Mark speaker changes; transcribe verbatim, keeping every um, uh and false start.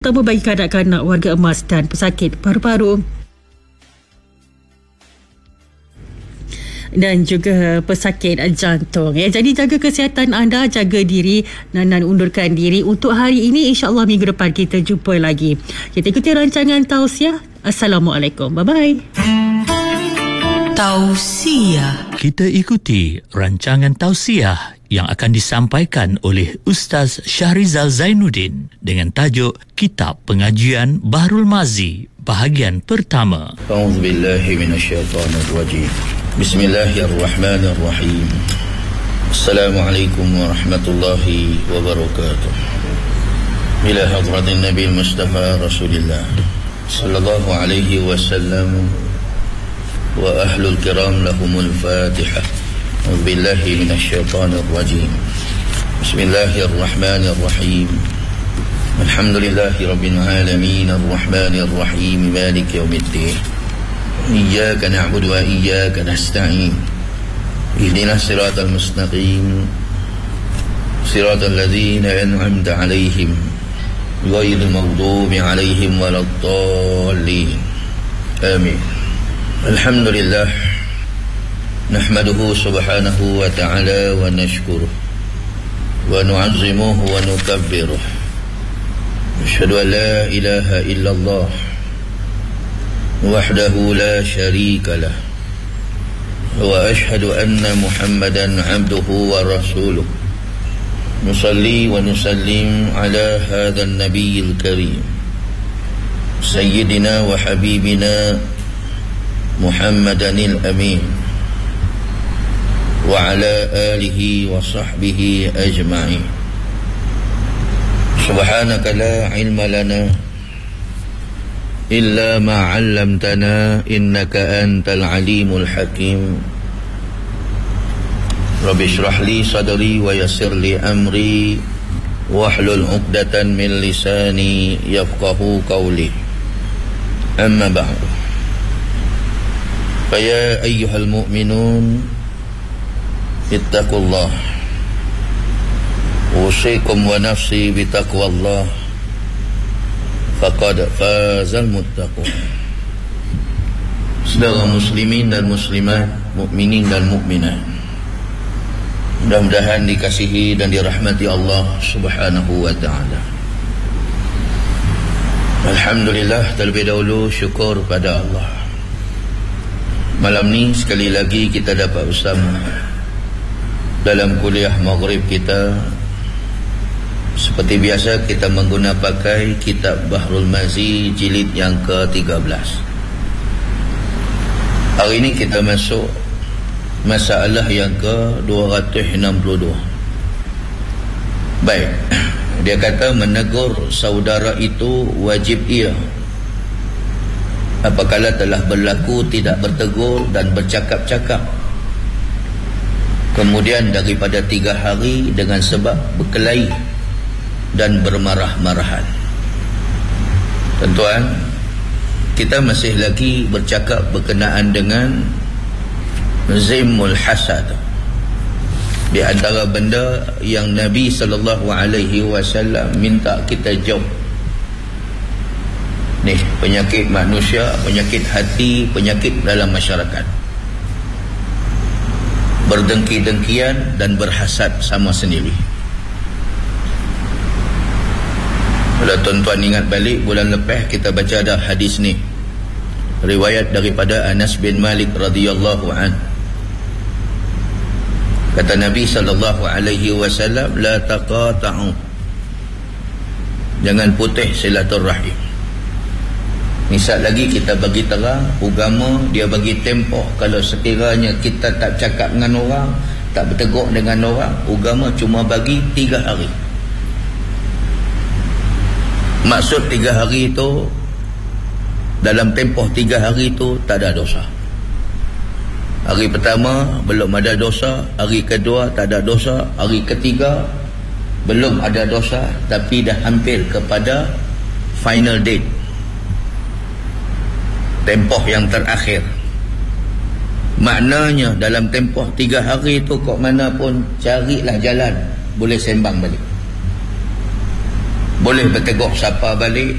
Speaker 1: terutama bagi kanak-kanak, warga emas dan pesakit paru-paru dan juga pesakit jantung. Ya, jadi jaga kesihatan anda, jaga diri dan, dan undurkan diri. Untuk hari ini, insya-Allah minggu depan kita jumpa lagi. Kita ikuti rancangan tausiah. Assalamualaikum. Bye-bye.
Speaker 2: Tausiah. Kita ikuti rancangan tausiah yang akan disampaikan oleh Ustaz Syahrizal Zainuddin dengan tajuk Kitab Pengajian Bahrul Mazi bahagian pertama.
Speaker 3: A'udzubillahi minasyaitonirrajim. Bismillahirrahmanirrahim. Assalamualaikum warahmatullahi wabarakatuh. Ila hadratin Nabi Mustafa Rasulillah sallallahu alaihi wasallam wa ahlul kiram lahumul Fatihah. أعوذ بالله من الشيطان الرجيم بسم الله الرحمن الرحيم الحمد لله رب العالمين الرحمن الرحيم مالك يوم الدين إياك نعبد وإياك نستعين اهدنا الصراط المستقيم صراط الذين أنعمت عليهم غير المغضوب عليهم ولا الضالين آمين. الحمد لله نحمده سبحانه وتعالى ونشكره ونعظمه ونكبره نشهد أن لا إله إلا الله وحده لا شريك له وأشهد أن محمدا عبده ورسوله نصلي ونسلم على هذا النبي الكريم سيدنا وحبيبنا محمدا الأمين وعلى آله وصحبه أجمعين. سبحانك لا علم لنا إلا ما علمتنا إنك أنت العليم الحكيم. رب اشرح لي صدري ويسر لي أمري واحلل عقدة من لساني يفقه قولي. أما بعد فيا أيها المؤمنون ittaqullah usikum wa nafsi bitaqwallah faqad fazal muttaqun. Saudara muslimin dan muslimat, mukminin dan mukminat, mudah-mudahan dikasihi dan dirahmati Allah Subhanahu wa taala. Alhamdulillah, terlebih dahulu syukur pada Allah. Malam ni sekali lagi kita dapat bersama dalam kuliah maghrib kita. Seperti biasa kita mengguna pakai kitab Bahrul Mazi jilid yang ke tiga belas. Hari ini kita masuk masalah yang ke dua ratus enam puluh dua. Baik, dia kata menegur saudara itu wajib ia apabila telah berlaku tidak bertegur dan bercakap-cakap, kemudian daripada tiga hari dengan sebab berkelahi dan bermarah-marahan. Tuan-tuan, kita masih lagi bercakap berkenaan dengan zimmul hasad. Di antara benda yang Nabi sallallahu alaihi wasallam minta kita jauh. Ni penyakit manusia, penyakit hati, penyakit dalam masyarakat. Berdengki-dengkian dan berhasad sama sendiri. Kalau tuan-tuan ingat balik, bulan lepas kita baca dah hadis ni, riwayat daripada Anas bin Malik radhiyallahu an. Kata Nabi sallallahu alaihi wasallam, la taqata'u, jangan putih silaturrahim. Misal lagi kita bagi terang, agama dia bagi tempoh. Kalau sekiranya kita tak cakap dengan orang, tak bertegur dengan orang, agama cuma bagi tiga hari. Maksud tiga hari itu, dalam tempoh tiga hari itu tak ada dosa. Hari pertama belum ada dosa, hari kedua tak ada dosa, hari ketiga belum ada dosa, tapi dah hampir kepada final date, tempoh yang terakhir. Maknanya dalam tempoh tiga hari itu kok mana pun carilah jalan boleh sembang balik. boleh bertegur sapa balik,